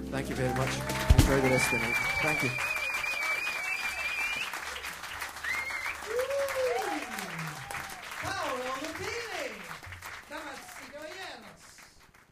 Thank you very much. Enjoy the rest of the night. Thank you. Paolo Nutini da Mazzara.